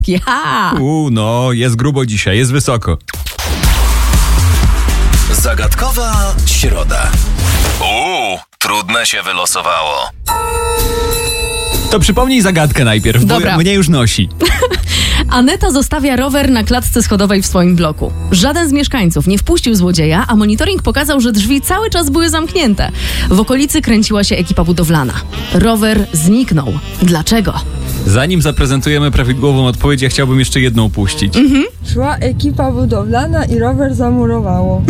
Ja! No, jest grubo dzisiaj, jest wysoko. Zagadkowa środa. Trudne się wylosowało. To przypomnij zagadkę najpierw, Dobra. bo mnie już nosi. Aneta zostawia rower na klatce schodowej w swoim bloku. Żaden z mieszkańców nie wpuścił złodzieja, a monitoring pokazał, że drzwi cały czas były zamknięte. W okolicy kręciła się ekipa budowlana. Rower zniknął. Dlaczego? Zanim zaprezentujemy prawidłową odpowiedź, ja chciałbym jeszcze jedną puścić. Szła ekipa budowlana i rower zamurowało.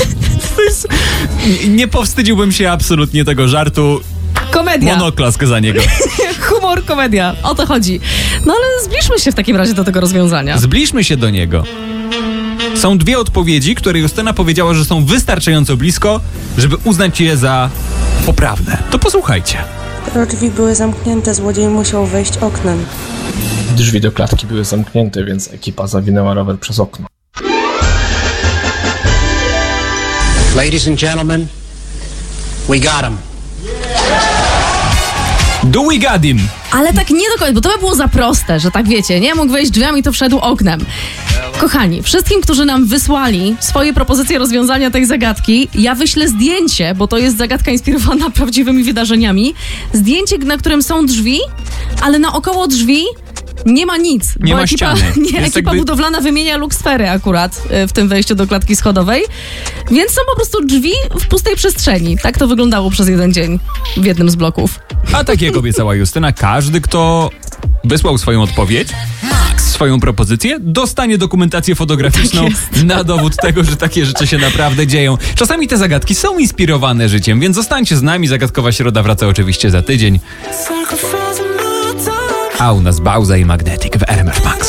Nie powstydziłbym się absolutnie tego żartu. Komedia. Monoklask za niego. Humor, komedia. O to chodzi. No ale zbliżmy się w takim razie do tego rozwiązania. Zbliżmy się do niego. Są dwie odpowiedzi, które Justyna powiedziała, że są wystarczająco blisko, żeby uznać je za poprawne. To posłuchajcie. Drzwi były zamknięte, złodziej musiał wejść oknem. Drzwi do klatki były zamknięte, więc ekipa zawinęła rower przez okno. Ladies and gentlemen, we got him. Do we got him? Ale tak nie do końca, bo to by było za proste, że tak wiecie, nie? Mógł wejść drzwiami, to wszedł oknem. Kochani, wszystkim, którzy nam wysłali swoje propozycje rozwiązania tej zagadki, ja wyślę zdjęcie, bo to jest zagadka inspirowana prawdziwymi wydarzeniami. Zdjęcie, na którym są drzwi, ale naokoło drzwi nie ma nic. Nie bo ma ściany. Ekipa budowlana wymienia luksfery akurat w tym wejściu do klatki schodowej, więc są po prostu drzwi w pustej przestrzeni. Tak to wyglądało przez jeden dzień w jednym z bloków. A tak jak obiecała Justyna, każdy, kto wysłał swoją odpowiedź, swoją propozycję, dostanie dokumentację fotograficzną na dowód tego, że takie rzeczy się naprawdę dzieją. Czasami te zagadki są inspirowane życiem, więc zostańcie z nami. Zagadkowa Środa wraca oczywiście za tydzień. A u nas Bauza i Magnetic w RMF Max.